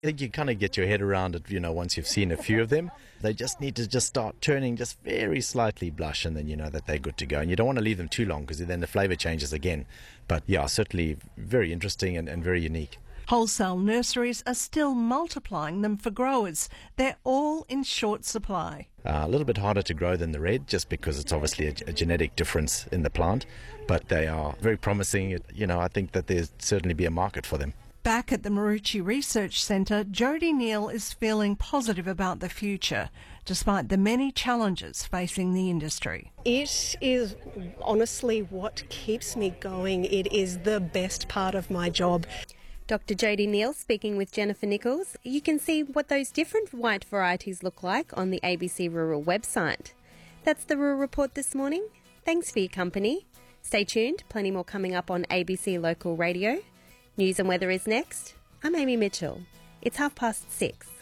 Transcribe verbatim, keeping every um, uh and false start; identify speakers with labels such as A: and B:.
A: I think you kind of get your head around it, you know, once you've seen a few of them. They just need to just start turning just very slightly blush, and then you know that they're good to go. And you don't want to leave them too long because then the flavour changes again. But yeah, certainly very interesting and, and very unique.
B: Wholesale nurseries are still multiplying them for growers. They're all in short supply.
A: Uh, a little bit harder to grow than the red, just because it's obviously a, a genetic difference in the plant. But they are very promising. It, you know, I think that there's certainly be a market for them.
B: Back at the Maroochy Research Centre, Jodie Neal is feeling positive about the future, despite the many challenges facing the industry.
C: It is honestly what keeps me going. It is the best part of my job.
D: Doctor Jodie Neal speaking with Jennifer Nichols. You can see what those different white varieties look like on the A B C Rural website. That's the Rural Report this morning. Thanks for your company. Stay tuned, plenty more coming up on A B C Local Radio. News and weather is next. I'm Amy Mitchell. It's half past six.